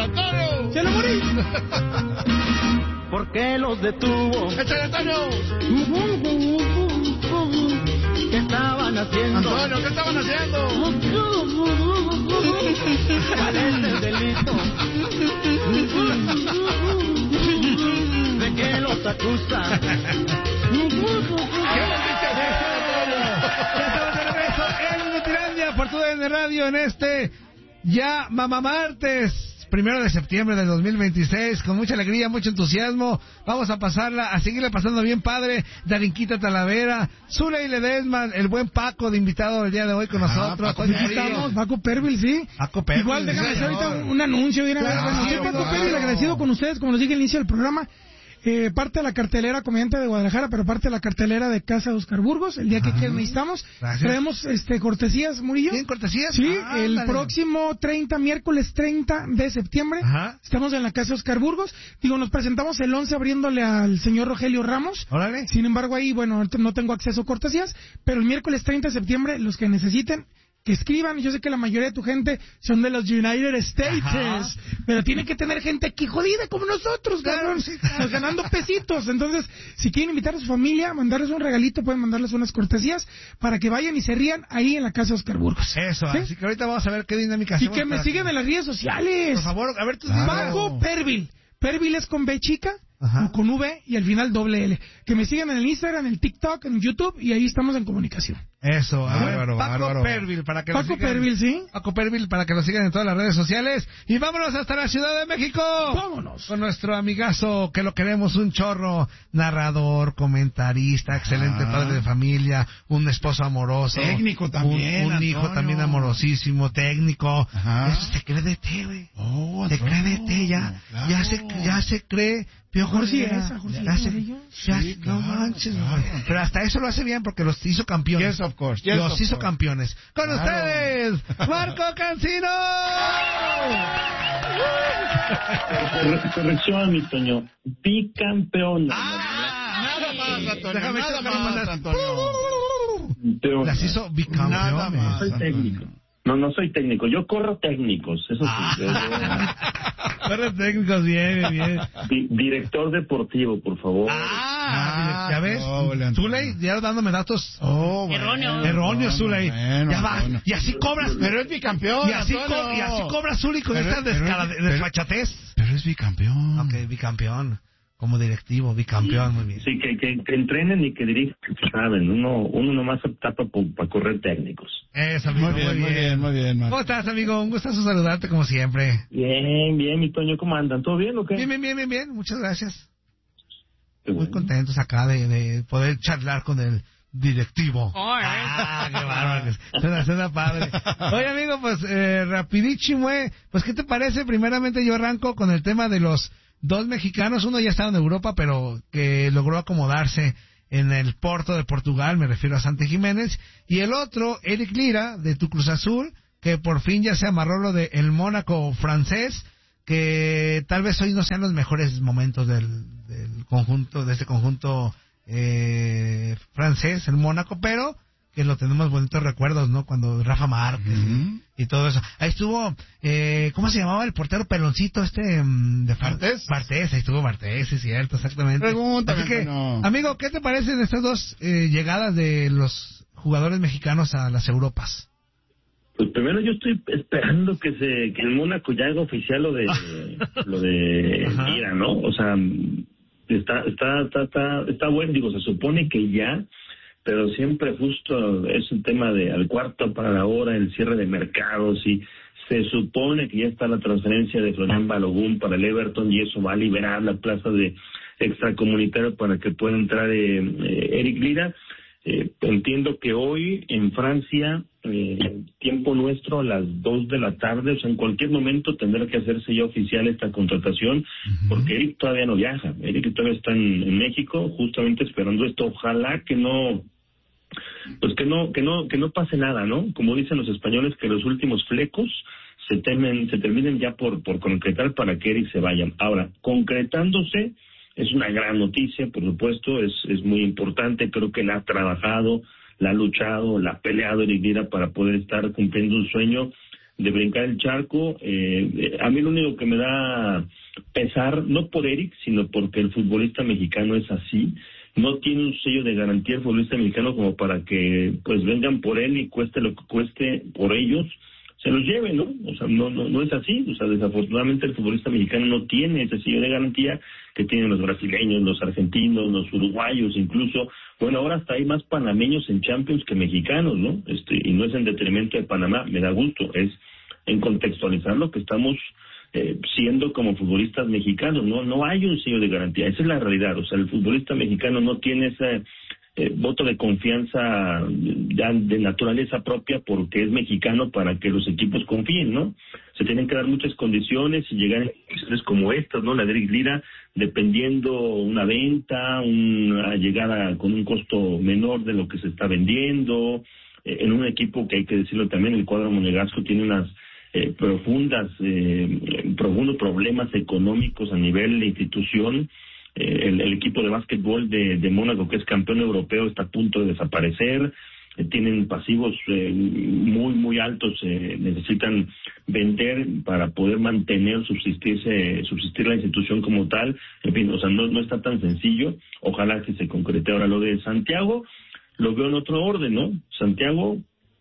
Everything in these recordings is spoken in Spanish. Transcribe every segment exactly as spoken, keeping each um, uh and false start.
Antonio! ¡Se lo morí! ¿Por qué los detuvo? ¡Échale, Antonio! ¿Qué estaban haciendo? Antonio, ¿qué estaban haciendo? ¿Cuál es el delito? ¿De qué los acusan? Ya estamos de regreso en Nutilandia por tu D N Radio en este ya Mamá Martes, primero de septiembre del dos mil veintiséis, con mucha alegría, mucho entusiasmo. Vamos a pasarla, a seguirle pasando bien padre. Darinquita Talavera, Zuley Ledesma, el buen Paco de invitado el día de hoy con Ajá, nosotros. Paco, aquí estamos, Paco Pervil, sí. Paco Pervil. Igual déjame hacer ahorita un, un anuncio. Bien, Claro, bueno, soy Paco claro. Pervil, agradecido con ustedes, como les dije al inicio del programa. Eh, parte de la cartelera comediante de Guadalajara, pero parte de la cartelera de Casa de Oscar Burgos. El día que quieran necesitamos. Gracias. Traemos este, cortesías, Murillo. ¿Tienen cortesías? Sí, Ah, el ándale. próximo treinta, miércoles treinta de septiembre. Ajá. Estamos en la Casa de Oscar Burgos. Digo, nos presentamos el once abriéndole al señor Rogelio Ramos. Órale. Sin embargo, ahí, bueno, no tengo acceso a cortesías, pero el miércoles treinta de septiembre, los que necesiten, que escriban. Yo sé que la mayoría de tu gente son de los United States, Ajá. pero tiene que tener gente aquí jodida como nosotros, Claro, cabrón, sí, claro. pues ganando pesitos. Entonces, si quieren invitar a su familia, mandarles un regalito, pueden mandarles unas cortesías para que vayan y se rían ahí en la Casa de Oscar Burgos. Eso, ¿Sí? así que ahorita vamos a ver qué dinámica Y hacemos que me para sigan en las redes sociales. Por favor, a ver tus Paco Pervil. Pervil es con B chica, Ajá. o con V y al final doble L. Que me sigan en el Instagram, en el TikTok, en YouTube y ahí estamos en comunicación. Eso, a ver, Bárbaro, Paco bárbaro. Pervil para que lo Paco sigan. Pervil, ¿sí? Paco Pervil para que lo sigan en todas las redes sociales. Y vámonos hasta la Ciudad de México. Vámonos. Con nuestro amigazo, que lo queremos, un chorro, narrador, comentarista, excelente Ah. padre de familia, un esposo amoroso. Técnico también, Un, un hijo Antonio. también amorosísimo, técnico. Ajá. Eso se cree de té, güey. Oh, Se Antonio, cree de té, ya. claro. Ya se, ya se cree. Piojo Mejor sí Herrera. es, mejor sí Ya es, se- Murillo. ya Sí, se- claro, no manches, claro. güey. Pero hasta eso lo hace bien porque los hizo campeones. Yes, of course. Yes, Los of hizo course. campeones. Con Claro. ustedes, Marco Cancino. Corre- Corrección, mi Toño. Bicampeón. Nada más, Antonio. Déjame Nada checar más, las- Antonio. Pero Las hizo Nada bicampeones. más. soy técnico. No, no soy técnico. Yo corro técnicos. Eso sí. Corre técnicos, bien, bien. Di- director deportivo, por favor. Ah, ya ves. no, ole, Antonio. Zuley, ya dándome datos. Oh, bueno. Erróneo. Erróneo, Zuley. bueno, Ya va. bueno. Y así cobras. Pero es bicampeón, Y así, Antonio. co- y así cobra Zuley con Pero- esta pero- descara- pero- desfachatez. Pero es bicampeón. Ok, bicampeón. Como directivo, bicampeón, muy bien. Sí, que, que, que entrenen y que dirijan, saben. Uno, uno nomás se tapa para correr técnicos. Eso, amigo, Muy bien, muy bien, muy bien, Marco. ¿Cómo estás, amigo? Un gustazo saludarte como siempre. Bien, bien, mi Toño, ¿cómo andan? ¿Todo bien o qué? Bien, bien, bien, bien, bien. Muchas gracias. Qué Muy bueno. contentos acá de, de poder charlar con el directivo. Ah, qué bárbaro. Suena, suena padre. Oye, amigo, pues, eh, rapidísimo, eh. Pues, ¿qué te parece? Primeramente yo arranco con el tema de los dos mexicanos. Uno ya estaba en Europa, pero que logró acomodarse en el Porto de Portugal, me refiero a Santi Jiménez. Y el otro, Eric Lira, de tu Cruz Azul, que por fin ya se amarró lo de el Mónaco francés, que tal vez hoy no sean los mejores momentos del, del conjunto, de este conjunto eh, francés, el Mónaco, pero que lo tenemos bonitos recuerdos, ¿no? Cuando Rafa Márquez Ujú. y todo eso. Ahí estuvo, eh, ¿cómo se llamaba el portero peloncito este mm, de Far- ¿Bartés? Bartés, ahí estuvo Bartés, sí, cierto, exactamente. Pregúntame, Así que, Antonio. amigo, ¿qué te parecen estas dos eh, llegadas de los jugadores mexicanos a las Europas? Pues primero yo estoy esperando que se que el Mónaco ya haga oficial lo de lo de Ajá. Lira, ¿no? O sea, está está está está, está bueno, digo, se supone que ya, pero siempre justo es un tema de al cuarto para la hora, el cierre de mercados, y se supone que ya está la transferencia de Florian Balogun para el Everton y eso va a liberar la plaza de extracomunitario para que pueda entrar eh, eh, Eric Lira. Eh, entiendo que hoy en Francia, eh, tiempo nuestro, a las dos de la tarde, o sea, en cualquier momento tendrá que hacerse ya oficial esta contratación, porque Eric todavía no viaja. Eric todavía está en, en México, justamente esperando esto. Ojalá que no, pues que no, que no, que no pase nada, ¿no? Como dicen los españoles, que los últimos flecos se temen, se terminen ya por, por concretar para que Eric se vaya. Ahora, concretándose, es una gran noticia, por supuesto, es, es muy importante, creo que la ha trabajado, la ha luchado, la ha peleado Eric Lira para poder estar cumpliendo un sueño de brincar el charco. Eh, a mí lo único que me da pesar, no por Eric, sino porque el futbolista mexicano es así. No tiene un sello de garantía el futbolista mexicano como para que pues vengan por él y cueste lo que cueste por ellos, se los lleven, ¿no? O sea, no, no, no es así. O sea, desafortunadamente el futbolista mexicano no tiene ese sello de garantía que tienen los brasileños, los argentinos, los uruguayos, incluso. Bueno, ahora hasta hay más panameños en Champions que mexicanos, ¿no? Este, y no es en detrimento de Panamá, me da gusto, es en contextualizar lo que estamos eh, siendo como futbolistas mexicanos. No, no hay un sello de garantía, esa es la realidad. O sea, el futbolista mexicano no tiene ese Eh, voto de confianza ya de naturaleza propia porque es mexicano para que los equipos confíen, ¿no? Se tienen que dar muchas condiciones y llegar a condiciones como estas, ¿no? La de Eric Lira, dependiendo una venta, una llegada con un costo menor de lo que se está vendiendo, eh, en un equipo que hay que decirlo también, el cuadro monegasco tiene unas eh, profundas, eh, profundos problemas económicos a nivel de institución. El, el equipo de básquetbol de, de Mónaco, que es campeón europeo, está a punto de desaparecer. Eh, tienen pasivos eh, muy, muy altos. Eh, necesitan vender para poder mantener, subsistirse, subsistir la institución como tal. En fin, o sea, no, no está tan sencillo. Ojalá que se concrete. Ahora, lo de Santiago, lo veo en otro orden, ¿no? Santiago,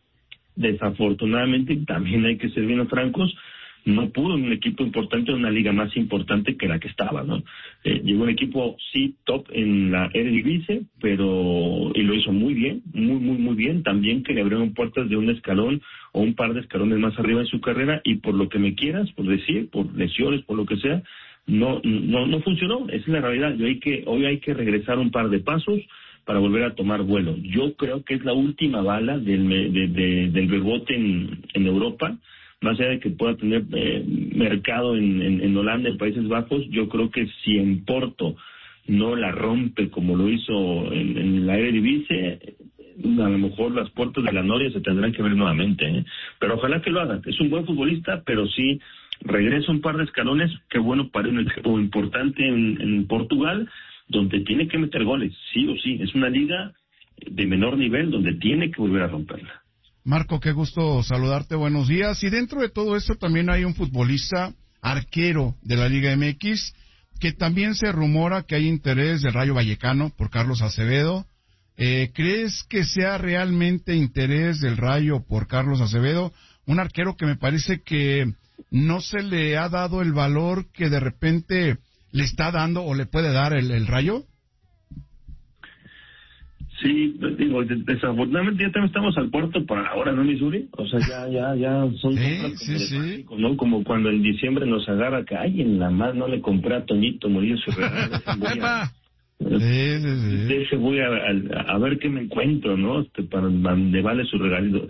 desafortunadamente, también hay que ser bien francos, no pudo en un equipo importante, en una liga más importante que la que estaba, ¿no? Eh, llegó un equipo, sí, top en la Eredivisie, pero, y lo hizo muy bien, muy, muy, muy bien, también que le abrieron puertas de un escalón o un par de escalones más arriba en su carrera, y por lo que me quieras, por decir, por lesiones, por lo que sea, no, no, no funcionó, esa es la realidad. Yo hay que, hoy hay que regresar un par de pasos para volver a tomar vuelo. Yo creo que es la última bala del, de, de, del Bebote en, en Europa. Más allá de que pueda tener eh, mercado en, en, en Holanda, en Países Bajos, yo creo que si en Porto no la rompe como lo hizo en, en la Eredivisie, a lo mejor las puertas de la Noria se tendrán que ver nuevamente, ¿eh? Pero ojalá que lo haga. Es un buen futbolista, pero sí regresa un par de escalones. Qué bueno para un equipo importante en, en Portugal, donde tiene que meter goles, sí o sí. Es una liga de menor nivel donde tiene que volver a romperla. Marco, qué gusto saludarte, buenos días. Y dentro de todo esto también hay un futbolista arquero de la Liga M X, que también se rumora que hay interés del Rayo Vallecano por Carlos Acevedo. Eh, ¿Crees que sea realmente interés del Rayo por Carlos Acevedo? Un arquero que me parece que no se le ha dado el valor que de repente le está dando o le puede dar el, el Rayo. Sí, digo, desafortunadamente ya también estamos al puerto para ahora, ¿no, Missouri? O sea, ya, ya, ya son sí, compras sí, sí. Mágico, ¿no? Como cuando en diciembre nos agarra que, ay, en la más no le compré a Toñito Murillo su regalo. Sí, sí, sí. Deje, voy a, a, a ver qué me encuentro, ¿no? Este, para donde vale su regalito.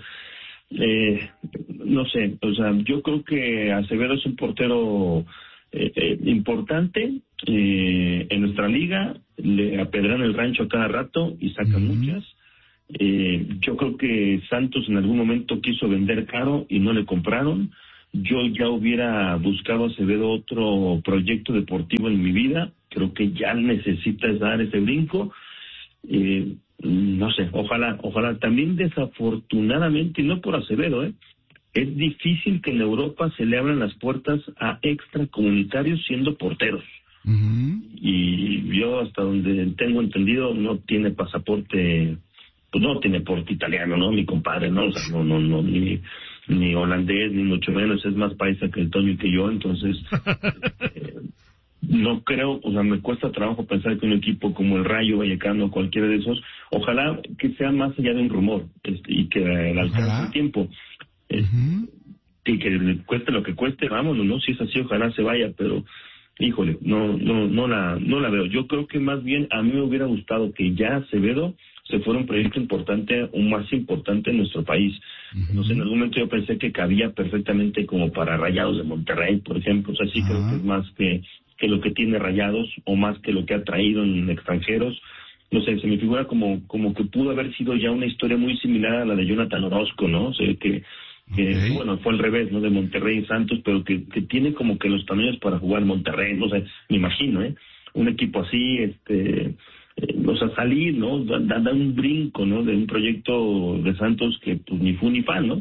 Eh, no sé, o sea, yo creo que Acevedo es un portero eh, eh, importante eh, en nuestra liga. Le apedrean el rancho a cada rato y sacan uh-huh. muchas. Eh, yo creo que Santos en algún momento quiso vender caro y no le compraron. Yo ya hubiera buscado a Acevedo otro proyecto deportivo en mi vida. Creo que ya necesitas dar ese brinco. Eh, no sé, ojalá, ojalá. También desafortunadamente, y no por Acevedo, ¿eh? es difícil que en Europa se le abran las puertas a extracomunitarios siendo porteros. Uh-huh. Y yo hasta donde tengo entendido no tiene pasaporte, pues no tiene porte italiano, ¿no? Mi compadre, ¿no? O sea, no, no, no, ni, ni holandés, ni mucho menos, es más paisa que el Toño y que yo, entonces eh, no creo, o sea, me cuesta trabajo pensar que un equipo como el Rayo Vallecano, cualquiera de esos, ojalá que sea más allá de un rumor, este, y que al alcance del tiempo, eh, uh-huh. y que le cueste lo que cueste, vámonos, ¿no? Si es así, ojalá se vaya, pero híjole, no, no, no la, no la veo. Yo creo que más bien a mí me hubiera gustado que ya Acevedo se fuera un proyecto importante, un más importante en nuestro país. Uh-huh. No sé, en algún momento yo pensé que cabía perfectamente como para Rayados de Monterrey, por ejemplo. O sea, sí uh-huh. creo que es más que, que lo que tiene Rayados o más que lo que ha traído en extranjeros. No sé, se me figura como, como que pudo haber sido ya una historia muy similar a la de Jonathan Orozco, ¿no? O sea, que que okay. bueno, fue al revés, ¿no? De Monterrey y Santos, pero que, que tiene como que los tamaños para jugar Monterrey, no sé, me imagino, ¿eh? Un equipo así, este, eh, o sea, salir, ¿no? Da, da un brinco, ¿no? De un proyecto de Santos que pues ni fu ni fa, ¿no?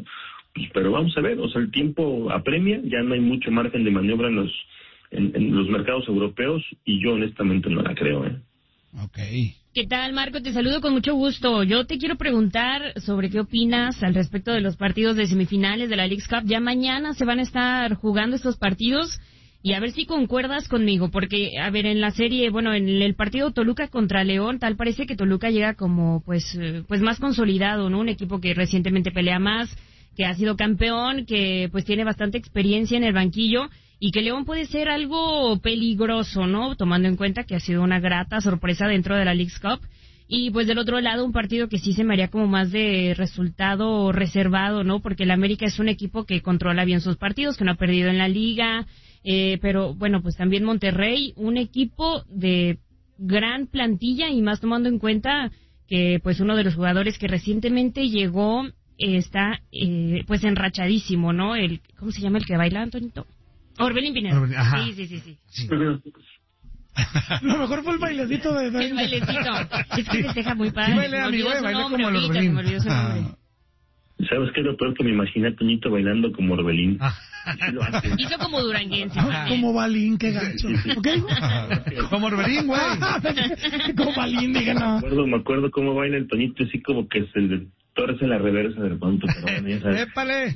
pues, pero vamos a ver, o sea, el tiempo apremia, ya no hay mucho margen de maniobra en los en, en los mercados europeos y yo honestamente no la creo, ¿eh? Okay. ¿Qué tal, Marco? Te saludo con mucho gusto. Yo te quiero preguntar sobre qué opinas al respecto de los partidos de semifinales de la Leagues Cup. Ya mañana se van a estar jugando estos partidos y a ver si concuerdas conmigo, porque, a ver, en la serie, bueno, en el partido Toluca contra León, tal parece que Toluca llega como, pues, pues más consolidado, ¿no? Un equipo que recientemente pelea más, que ha sido campeón, que pues tiene bastante experiencia en el banquillo, y que León puede ser algo peligroso, ¿no? Tomando en cuenta que ha sido una grata sorpresa dentro de la Leagues Cup. Y pues del otro lado, un partido que sí se me haría como más de resultado reservado, ¿no? Porque el América es un equipo que controla bien sus partidos, que no ha perdido en la liga, eh, pero bueno, pues también Monterrey, un equipo de gran plantilla y más tomando en cuenta que pues uno de los jugadores que recientemente llegó eh, está eh, pues enrachadísimo, ¿no? El, ¿cómo se llama el que baila, Antonito? Orbelín Pineda. Orbelín, ajá. Sí, sí, sí, sí. Sí. Lo mejor fue el bailecito de... El bailecito. Es que festeja muy padre. Sí, bailé, amigo, eh, bailé como el ahorita, Orbelín. se me olvidó su nombre. ¿Sabes qué es lo peor? Que me imaginé a Toñito bailando como Orbelín. Ah. Sí lo hace. Hizo como duranguense. Ah, como Balín, qué gacho. ¿Ok? Como Orbelín, güey. Como Balín, dije no. Me acuerdo, me acuerdo cómo baila el Toñito, así como que se le torce la reversa del pronto, pero bueno, ya sabes. ¡Épale!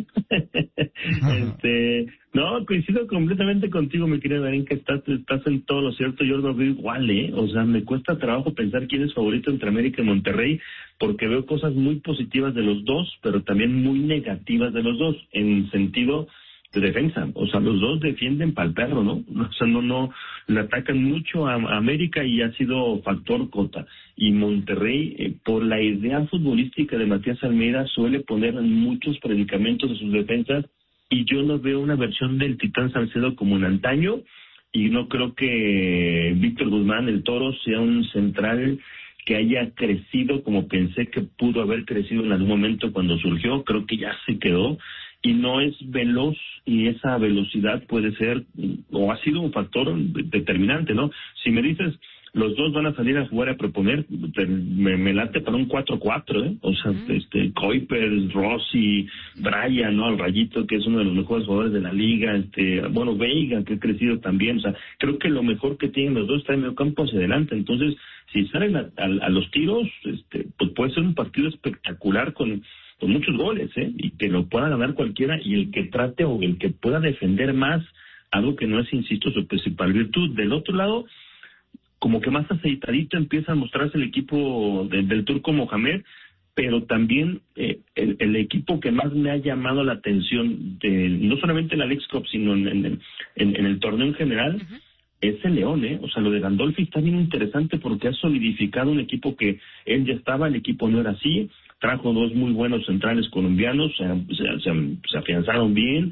este, no, coincido completamente contigo, mi querido Darín, que estás, estás en todo lo cierto. Yo lo veo igual, ¿eh? O sea, me cuesta trabajo pensar quién es favorito entre América y Monterrey, porque veo cosas muy positivas de los dos, pero también muy negativas de los dos, en sentido de defensa. O sea, los dos defienden pa'l perro, ¿no? O sea, no, no, le atacan mucho a, a América y ha sido factor cota. Y Monterrey, eh, por la idea futbolística de Matías Almeida, suele poner muchos predicamentos a sus defensas, y yo no veo una versión del Titán Salcedo como en antaño, y no creo que Víctor Guzmán, el Toro, sea un central que haya crecido como pensé que pudo haber crecido en algún momento cuando surgió. Creo que ya se quedó y no es veloz, y esa velocidad puede ser o ha sido un factor determinante, ¿no? Si me dices los dos van a salir a jugar, a proponer, me, me late para un cuatro cuatro, ¿eh? O sea, uh-huh. este, Kuipers, Rossi, Brian, ¿no? Al Rayito, que es uno de los mejores jugadores de la liga, este, bueno, Veiga, que ha crecido también. O sea, creo que lo mejor que tienen los dos está en medio campo hacia adelante. Entonces, si salen a, a, a los tiros, este, pues puede ser un partido espectacular con, con muchos goles, ¿eh? Y que lo pueda ganar cualquiera, y el que trate o el que pueda defender más, algo que no es, insisto, su principal virtud. Del otro lado, como que más aceitadito empieza a mostrarse el equipo de, del turco Mohamed, pero también eh, el, el equipo que más me ha llamado la atención, de, no solamente en la Leagues Cup, sino en, en, en, en el torneo en general, uh-huh. es el León, ¿eh? O sea, lo de Gandolfi está bien interesante porque ha solidificado un equipo que él ya estaba, el equipo no era así, trajo dos muy buenos centrales colombianos, se, se, se, se afianzaron bien,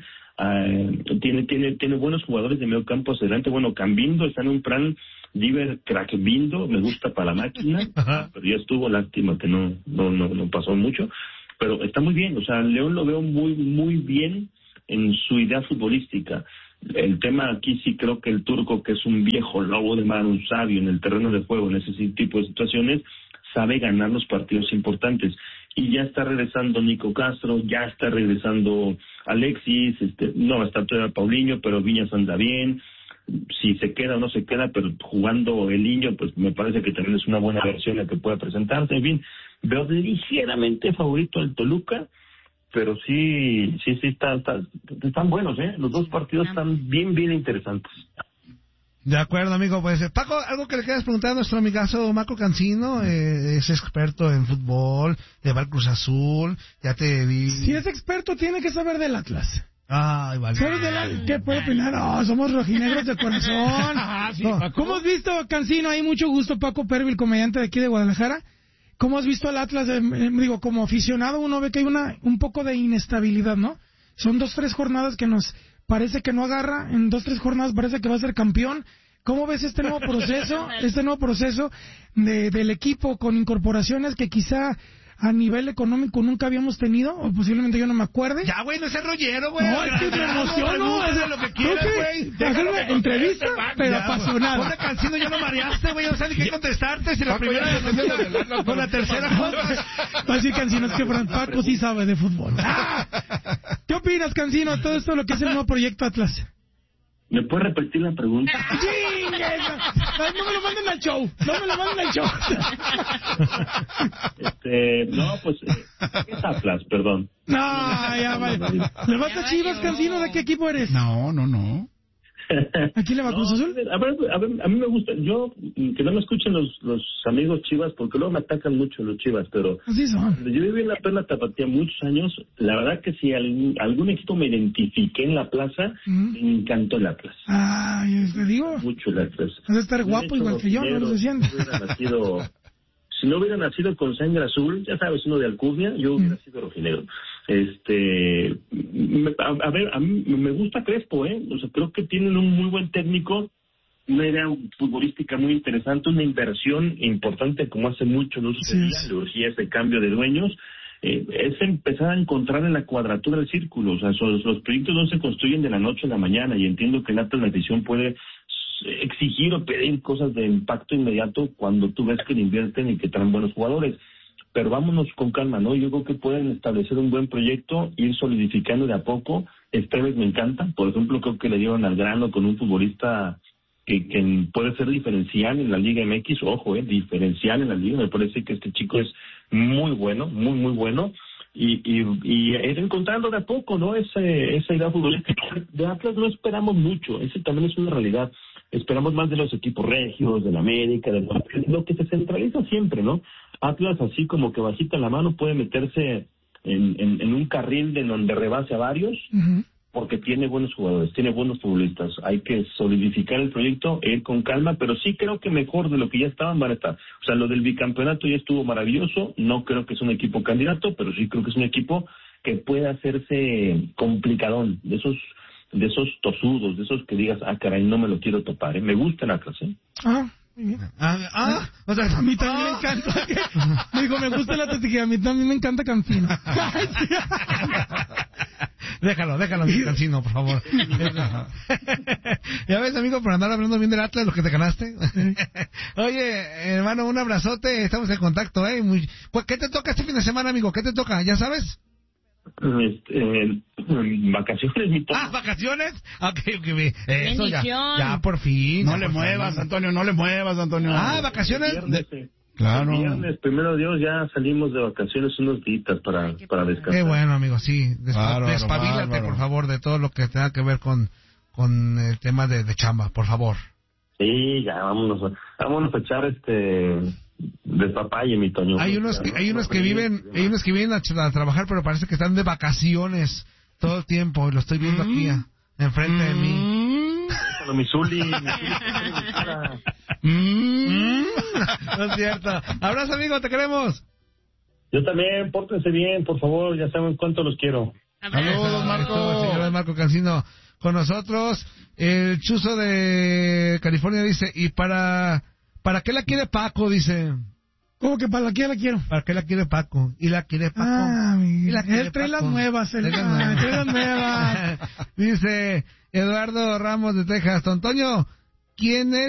uh, tiene, tiene, tiene buenos jugadores de medio campo hacia adelante. Bueno, Cambindo está en un plan... Diver Crackbindo, me gusta para la máquina, pero ya estuvo, lástima que no, no, no, no pasó mucho, pero está muy bien. O sea, León lo veo muy, muy bien en su idea futbolística. El tema aquí sí creo que el turco, que es un viejo lobo de mar, un sabio en el terreno de juego, en ese tipo de situaciones, sabe ganar los partidos importantes. Y ya está regresando Nico Castro, ya está regresando Alexis, este, no va a estar todavía Paulinho, pero Viñas anda bien. Si se queda o no se queda, pero jugando el niño, pues me parece que también es una buena versión la que pueda presentarse. En fin, veo ligeramente favorito al Toluca, pero sí, sí, sí, está, está, están buenos, ¿eh? Los dos partidos están bien, bien interesantes. De acuerdo, amigo. Pues, Paco, algo que le quieras preguntar a nuestro amigazo Marco Cancino, eh, es experto en fútbol, de Val Cruz Azul, ya te vi. Si es experto, tiene que saber del Atlas. Ay, vale. ¿Sabes de la... ¿Qué puede opinar? No, somos rojinegros de corazón. Ah, sí, no. Paco. ¿Cómo has visto, Cancino? Hay mucho gusto, Paco Pervil, comediante de aquí de Guadalajara. ¿Cómo has visto al Atlas? Eh, digo, como aficionado uno ve que hay una un poco de inestabilidad, ¿no? Son dos, tres jornadas que nos parece que no agarra, en dos, tres jornadas parece que va a ser campeón. ¿Cómo ves este nuevo proceso, este nuevo proceso de, del equipo con incorporaciones que quizá a nivel económico nunca habíamos tenido, o posiblemente yo no me acuerde? Ya, güey, no seas rollero, güey. No, es que me emociono. Es lo que quieras, güey. ¿Hacer una entrevista? Pero Ya, apasionado. Ponle Cancino, ya lo mareaste, güey. No sé ni qué contestarte. Si la Paco, primera ya vez depende del Atlas, con la pero- tercera cosa. Así, Cancino, es que Fran Paco sí sabe de fútbol. Ah. ¿Qué opinas, Cancino, de todo esto, lo que es el nuevo proyecto Atlas? ¿Me puedes repetir la pregunta? ¡Chingue! Ay, no me lo manden al show. No me lo manden al show. Este, no, pues, eh, ¿qué es Atlas? Perdón. No, ya vale. ¿Le vas a Chivas, Cancino? ¿De qué equipo eres? No, no, no. ¿A quién le va a Cruz No, Azul? a ver, a ver, a mí me gusta, yo, que no me escuchen los, los amigos Chivas, porque luego me atacan mucho los Chivas, pero Así son. yo viví en la Perla Tapatía muchos años, la verdad que si algún, algún equipo me identifiqué en la plaza, Mm. me encantó el Atlas, Ay, te digo. mucho el Atlas. Has de estar De guapo hecho, igual que yo, no lo rojinegro, decían. si hubiera nacido, si no hubiera nacido con sangre azul, ya sabes, uno de Alcurnia, yo hubiera Mm. sido rojinegro. Este, me- a, a ver, a mí me gusta Crespo, ¿eh? O sea, creo que tienen un muy buen técnico, una idea futbolística muy interesante, una inversión importante como hace mucho no sucedía, Sí, sí. le urgía ese cambio de dueños. Eh, es empezar a encontrar en la cuadratura del círculo, o sea, los, los proyectos no se construyen de la noche a la mañana, y entiendo que en Atlas la decisión puede exigir o pedir cosas de impacto inmediato cuando tú ves que le invierten y que traen buenos jugadores. Pero vámonos con calma, ¿no? Yo creo que pueden establecer un buen proyecto, ir solidificando de a poco. Esteves me encanta. Por ejemplo, creo que le dieron al grano con un futbolista que, que puede ser diferencial en la Liga M X. Ojo, eh, diferencial en la Liga. Me parece que este chico es muy bueno, muy, muy bueno. Y, y, y ir encontrando de a poco, ¿no? Ese, esa idea futbolística. De Atlas no esperamos mucho. Ese también es una realidad. Esperamos más de los equipos regios, de la América, de lo, lo que se centraliza siempre, ¿no? Atlas, así como que bajita la mano, puede meterse en, en, en un carril de donde rebase a varios, Ujú. porque tiene buenos jugadores, tiene buenos futbolistas. Hay que solidificar el proyecto e ir con calma, pero sí creo que mejor de lo que ya estaban van a estar. O sea, lo del bicampeonato ya estuvo maravilloso. No creo que es un equipo candidato, pero sí creo que es un equipo que puede hacerse complicadón, de esos de esos tosudos, de esos que digas, ah, caray, no me lo quiero topar, ¿eh? Me gusta el Atlas, ¿eh? Ah, muy bien. Ah, ah, o sea, A mí también me encanta. Me dijo, me gusta la Atlético, a mí también me encanta Cancino. Déjalo, déjalo, mi Cancino, por favor. Ya ves, amigo, por andar hablando bien del Atlas, lo que te ganaste. Oye, hermano, un abrazote, estamos en contacto, ¿eh? Muy... ¿Qué te toca este fin de semana, amigo? ¿Qué te toca? ¿Ya sabes? Este, eh, vacaciones, mi Ah, tono. ¿vacaciones? Ok, ok, bien. Eso ya, Bendición. ya por fin. No ya le por muevas, fin. Antonio, no le muevas, Antonio. Ah, vacaciones. Viernes, eh. Claro. El viernes, primero Dios, ya salimos de vacaciones unos días para, para descansar. Qué bueno, amigo, sí. Despa- Bárbaro, despabilate, bárbaro. por favor, de todo lo que tenga que ver con, con el tema de, de chamba, por favor. Sí, ya, vámonos, a- vámonos a echar este despapalle, mi Toño. Hay unos que, Ya, hay ¿no? unos que viven, hay unos que vienen a, ch- a trabajar, pero parece que están de vacaciones todo el tiempo, y lo estoy viendo aquí, a- enfrente de mí. Déjalo, mi Zuli, mi Zuli, mi cara. Mm. No es cierto. Abrazo, amigo, te queremos. Yo también, pórtense bien, por favor, ya saben cuánto los quiero. Saludos, Marco. El señor Marco Cancino con nosotros. El chuzo de California dice, ¿y para para qué la quiere Paco? Dice, ¿Cómo que para la que la quiero? ¿para qué la quiere Paco? ¿Y la quiere Paco? Ah, mi- ¿Y la quiere él trae Paco? las nuevas, él Trae las ah, nuevas. trae las nuevas. Dice Eduardo Ramos de Texas, Don Toño, ¿quién es